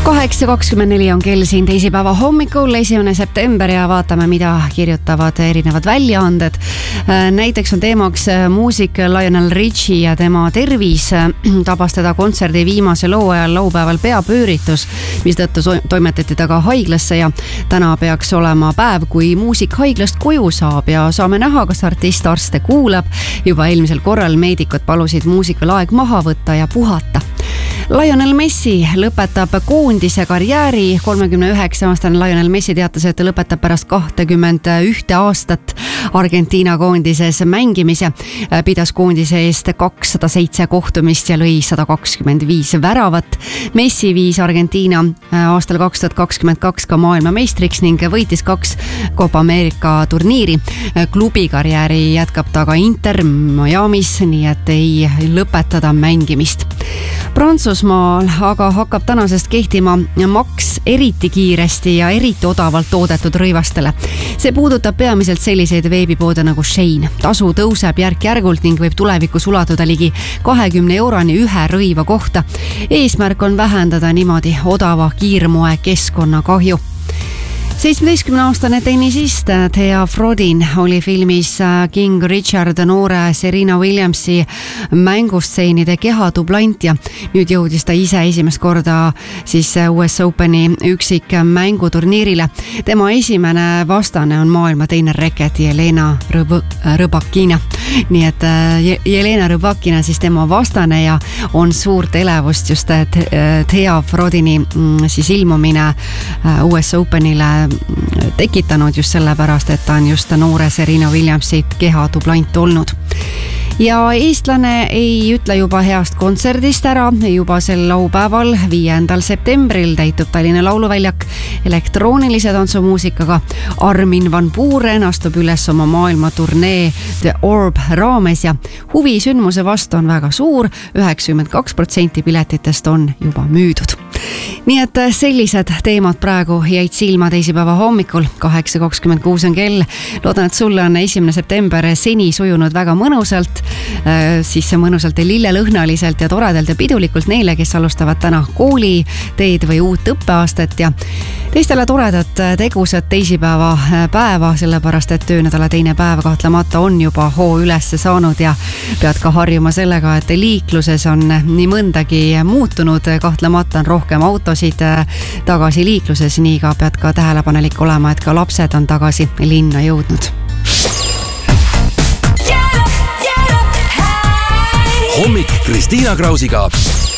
8:24 on kell siin teisipäeva hommikul, 1. september ja vaatame, mida kirjutavad erinevad väljaanded. Näiteks on teemaks muusik Lionel Richie ja tema tervis. Tabas teda kontserdi viimase loo ajal laupäeval peapööritus, mistõttu toimetati ta ka haiglasse ja täna peaks olema päev, kui muusik haiglast koju saab ja saame näha, kas artist arste kuulab. Juba eelmisel korral meedikud palusid muusikal aeg maha võtta ja puhata. Lionel Messi lõpetab koondise karjääri. 39-aastane Lionel Messi teatas, et ta lõpetab pärast 21 aastat Argentiina koondises mängimise. Pidas koondise eest 207 kohtumist ja lõi 125 väravat. Messi viis Argentiina aastal 2022 ka maailmameistriks ning võitis 2 Copa America turniiri. Klubi karjääri jätkab ta ka Inter Miamis, nii et ei lõpetada mängimist. Prantsusmaal aga hakkab tänasest kehtima maks eriti kiiresti ja eriti odavalt toodetud rõivastele. See puudutab peamiselt selliseid veebipoode nagu Shein. Tasu tõuseb järk-järgult ning võib tulevikus ulatuda ligi 20 euroni ühe rõiva kohta. Eesmärk on vähendada niimoodi odava kiirmoe keskkonnakahju. 17-aastane tennisist Thea Frodin oli filmis King Richard noore Serena Williamsi mängustseenide kehadublant ja nüüd jõudis ta ise esimest korda siis US Openi üksikmänguturniirile. Tema esimene vastane on maailma teine reket Jelena Rybakina. Nii et Jelena Rybakina siis tema vastane ja on suurt elevust just Thea Frodini siis ilmumine US Openile tekitanud just sellepärast, et ta on just noore Serena Williamsi kehadublant olnud. Ja eestlane ei ütle juba heast kontserdist ära. Juba sel laupäeval 5. septembril täitub Tallinna Lauluväljak elektroonilise tantsumuusikaga. Armin van Buuren astub üles oma maailmaturnee The Orb raames ja huvi sündmuse vastu on väga suur. 92% piletitest on juba müüdud. Nii et sellised teemad praegu jäid silma teisipäeva hommikul. 8:26 on kell. Loodan, et sulle on 1. september seni sujunud väga mõnusalt, siis mõnusalt ja lillelõhnaliselt ja toredalt ja pidulikult neile, kes alustavad täna kooliteed või uut õppeaastat ja teistele toredat tegusat teisipäeva päeva, sellepärast et töönädala teine päev kahtlemata on juba hoo ülesse saanud ja pead ka harjuma sellega, et liikluses on nii mõndagi muutunud, kahtlemata on rohkem autosid tagasi liikluses, nii ka pead ka tähelepanelik olema, et ka lapsed on tagasi linna jõudnud. Hommik Kristiina Krausiga.